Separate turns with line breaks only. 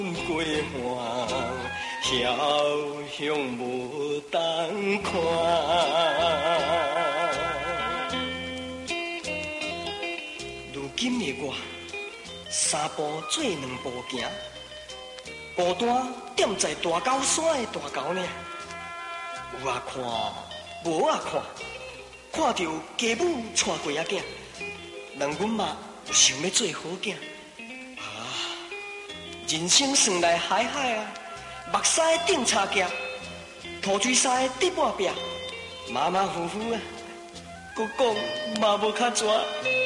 过岸，遥向无当看。如今的我，三步做两步行，孤单踮在大高山的大沟呢。有啊看，无啊看，看到家母带过仔囝，让阮妈就想要做好囝。人生算来海海啊，目屎顶擦夹，土水沙滴半壁，马马虎虎啊，搁讲嘛无较蛇。